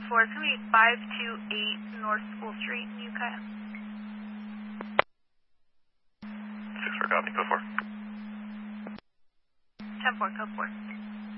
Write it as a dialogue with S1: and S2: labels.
S1: 4, it's going to be 528 North School Street, Ukiah.
S2: 6-4, copy, code 4.
S1: 10-4, code 4.